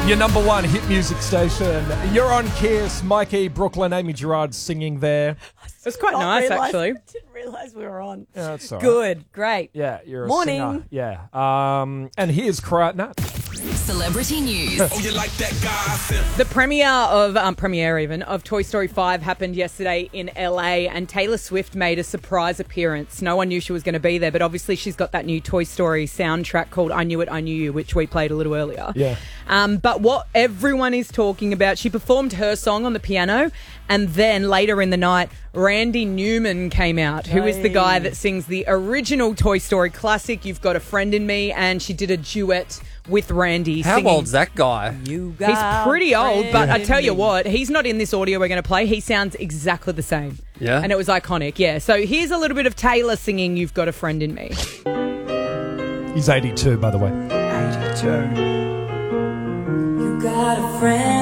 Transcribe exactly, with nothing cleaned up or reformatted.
Your number one hit music station. You're on Kiss. Mikey, Brooklyn, Amy Gerard singing there. It was quite Not nice, realise- actually. I didn't realise we were on. Yeah, that's all right. Good, great. Yeah, you're a Morning. singer. Yeah. Um, and here's Cry. No. Celebrity news. Oh, you like that gossip? The premiere of um, premiere even of Toy Story five happened yesterday in L A, and Taylor Swift made a surprise appearance. No one knew she was going to be there, but obviously she's got that new Toy Story soundtrack called "I Knew It, I Knew You," which we played a little earlier. Yeah. Um, but what everyone is talking about, she performed her song on the piano, and then later in the night, Randy Newman came out, who is the guy that sings the original Toy Story classic, "You've Got a Friend in Me," and she did a duet with Randy. How singing. old's that guy? You got He's pretty old, a but I friend tell you in me. what, he's not in this audio we're going to play. He sounds exactly the same. Yeah? And it was iconic, yeah. So here's a little bit of Taylor singing "You've Got a Friend in Me." He's eighty-two, by the way. eighty-two. You got a friend